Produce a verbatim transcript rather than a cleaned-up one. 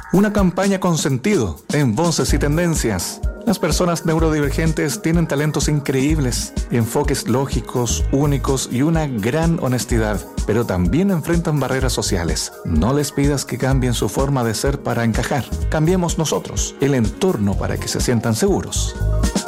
Una campaña con sentido en Voces y Tendencias. Las personas neurodivergentes tienen talentos increíbles, enfoques lógicos, únicos y una gran honestidad, pero también enfrentan barreras sociales. No les pidas que cambien su forma de ser para encajar. Cambiemos nosotros el entorno para que se sientan seguros.